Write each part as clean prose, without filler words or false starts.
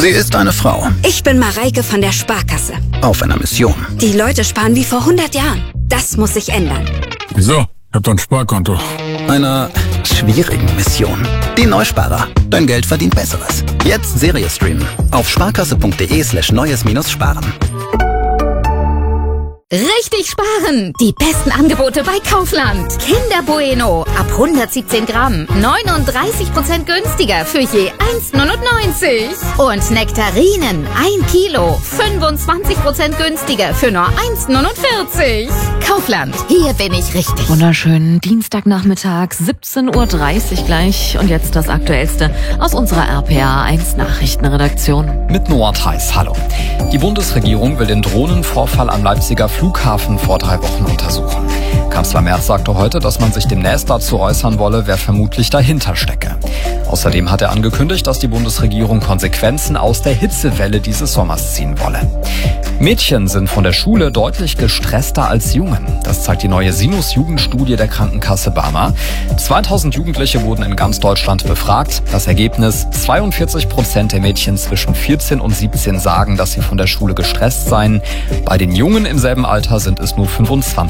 Sie ist eine Frau. Ich bin Mareike von der Sparkasse. Auf einer Mission. Die Leute sparen wie vor 100 Jahren. Das muss sich ändern. Wieso? Ich hab doch ein Sparkonto. Einer schwierigen Mission. Die Neusparer. Dein Geld verdient Besseres. Jetzt Serie streamen. Auf sparkasse.de/neues-sparen. Richtig sparen! Die besten Angebote bei Kaufland. Kinder Bueno ab 117 Gramm 39% günstiger für je 1,99. Und Nektarinen 1 Kilo 25% günstiger für nur 1,49. Kaufland, hier bin ich richtig. Wunderschönen Dienstagnachmittag, 17:30 Uhr gleich. Und jetzt das Aktuellste aus unserer RPA1 Nachrichtenredaktion. Mit Noah Theis, hallo. Die Bundesregierung will den Drohnenvorfall am Leipziger Flughafen vor 3 Wochen untersuchen. Kanzler Merz sagte heute, dass man sich demnächst dazu äußern wolle, wer vermutlich dahinter stecke. Außerdem hat er angekündigt, dass die Bundesregierung Konsequenzen aus der Hitzewelle dieses Sommers ziehen wolle. Mädchen sind von der Schule deutlich gestresster als Jungen. Das zeigt die neue Sinus-Jugendstudie der Krankenkasse Barmer. 2000 Jugendliche wurden in ganz Deutschland befragt. Das Ergebnis: 42% der Mädchen zwischen 14 und 17 sagen, dass sie von der Schule gestresst seien. Bei den Jungen im selben Alter sind es nur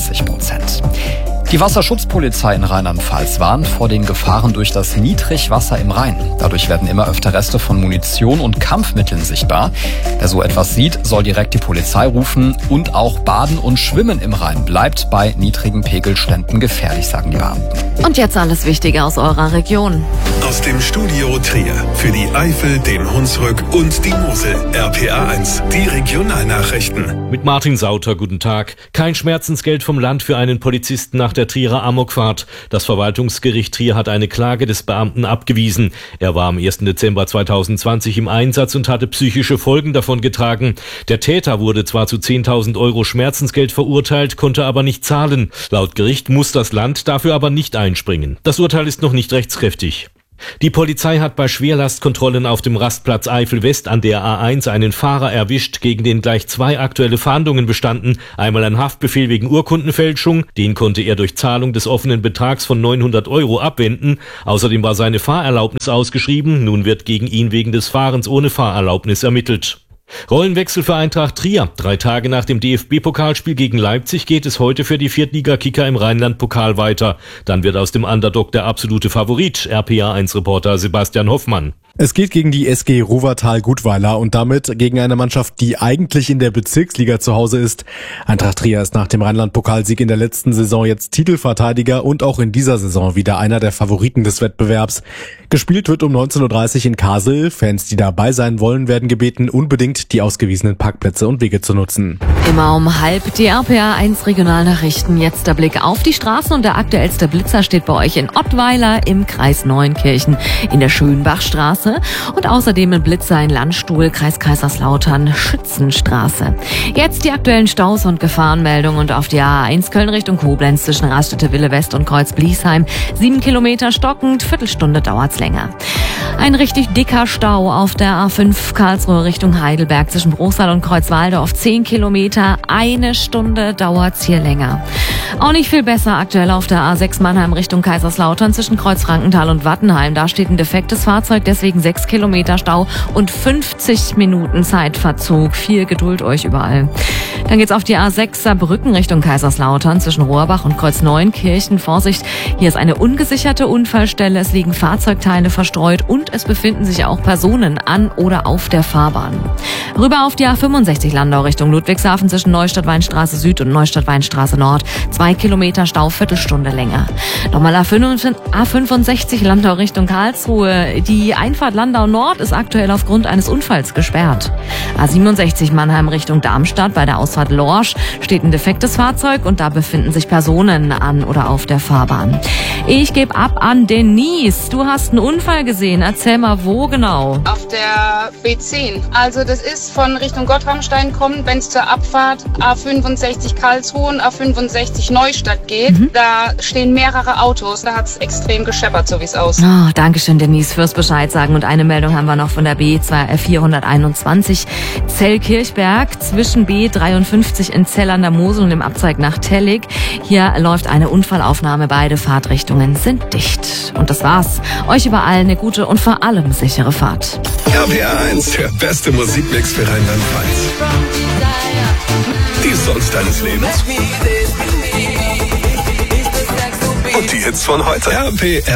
25%. Die Wasserschutzpolizei in Rheinland-Pfalz warnt vor den Gefahren durch das Niedrigwasser im Rhein. Dadurch werden immer öfter Reste von Munition und Kampfmitteln sichtbar. Wer so etwas sieht, soll direkt die Polizei rufen. Und auch Baden und Schwimmen im Rhein bleibt bei niedrigen Pegelständen gefährlich, sagen die Beamten. Und jetzt alles Wichtige aus eurer Region. Aus dem Studio Trier für die Eifel, den Hunsrück und die Mosel. RPA1, die Regionalnachrichten. Mit Martin Sauter, guten Tag. Kein Schmerzensgeld vom Land für einen Polizisten nach der Trierer Amokfahrt. Das Verwaltungsgericht Trier hat eine Klage des Beamten abgewiesen. Er war am 1. Dezember 2020 im Einsatz und hatte psychische Folgen davongetragen. Der Täter wurde zwar zu 10.000 Euro Schmerzensgeld verurteilt, konnte aber nicht zahlen. Laut Gericht muss das Land dafür aber nicht einspringen. Das Urteil ist noch nicht rechtskräftig. Die Polizei hat bei Schwerlastkontrollen auf dem Rastplatz Eifel West an der A1 einen Fahrer erwischt, gegen den gleich 2 aktuelle Fahndungen bestanden. Einmal ein Haftbefehl wegen Urkundenfälschung, den konnte er durch Zahlung des offenen Betrags von 900 Euro abwenden. Außerdem war seine Fahrerlaubnis ausgeschrieben, nun wird gegen ihn wegen des Fahrens ohne Fahrerlaubnis ermittelt. Rollenwechsel für Eintracht Trier. 3 Tage nach dem DFB-Pokalspiel gegen Leipzig geht es heute für die Viertliga-Kicker im Rheinland-Pokal weiter. Dann wird aus dem Underdog der absolute Favorit, RPA1-Reporter Sebastian Hoffmann. Es geht gegen die SG Ruwertal-Gutweiler und damit gegen eine Mannschaft, die eigentlich in der Bezirksliga zu Hause ist. Eintracht Trier ist nach dem Rheinland-Pokalsieg in der letzten Saison jetzt Titelverteidiger und auch in dieser Saison wieder einer der Favoriten des Wettbewerbs. Gespielt wird um 19:30 Uhr in Kassel. Fans, die dabei sein wollen, werden gebeten, unbedingt die ausgewiesenen Parkplätze und Wege zu nutzen. Immer um 12:30 die RPA1 Regionalnachrichten. Jetzt der Blick auf die Straßen und der aktuellste Blitzer steht bei euch in Ottweiler im Kreis Neunkirchen in der Schönbachstraße und außerdem ein Blitzer in Landstuhl, Kreis Kaiserslautern, Schützenstraße. Jetzt die aktuellen Staus und Gefahrenmeldungen und auf die A1 Köln Richtung Koblenz zwischen Raststätte Wille West und Kreuz Bliesheim. 7 Kilometer stockend, Viertelstunde dauert's länger. Ein richtig dicker Stau auf der A5 Karlsruhe Richtung Heidelberg zwischen Bruchsal und Kreuzwalde auf 10 Kilometer. 1 Stunde dauert's hier länger. Auch nicht viel besser aktuell auf der A6 Mannheim Richtung Kaiserslautern zwischen Kreuzfrankenthal und Wattenheim. Da steht ein defektes Fahrzeug, deswegen 6 Kilometer Stau und 50 Minuten Zeitverzug. Viel Geduld euch überall. Dann geht's auf die A6 Saarbrücken Richtung Kaiserslautern zwischen Rohrbach und Kreuz-Neunkirchen. Vorsicht, hier ist eine ungesicherte Unfallstelle. Es liegen Fahrzeugteile verstreut und es befinden sich auch Personen an oder auf der Fahrbahn. Rüber auf die A65 Landau Richtung Ludwigshafen zwischen Neustadt-Weinstraße Süd und Neustadt-Weinstraße Nord. 2 Kilometer Stau, Viertelstunde länger. Nochmal A65 Landau Richtung Karlsruhe. Die Einfahrt Landau Nord ist aktuell aufgrund eines Unfalls gesperrt. A67 Mannheim Richtung Darmstadt bei der Ausfahrt Lorsch steht ein defektes Fahrzeug und da befinden sich Personen an oder auf der Fahrbahn. Ich gebe ab an Denise. Du hast einen Unfall gesehen. Erzähl mal, wo genau? Auf der B10. Also das ist von Richtung Gottramstein kommen, wenn es zur Abfahrt A65 Karlsruhe und A65 durch Neustadt geht, da stehen mehrere Autos. Da hat es extrem gescheppert, so wie es aussieht. Oh, Dankeschön, Denise, fürs Bescheid sagen. Und eine Meldung haben wir noch von der B421 Zell-Kirchberg zwischen B53 in Zell an der Mosel und dem Abzweig nach Tellig. Hier läuft eine Unfallaufnahme. Beide Fahrtrichtungen sind dicht. Und das war's. Euch überall eine gute und vor allem sichere Fahrt. RPR 1, der beste Musikmix für Rheinland-Pfalz. Die Songs deines Lebens. Und die Hits von heute. RPR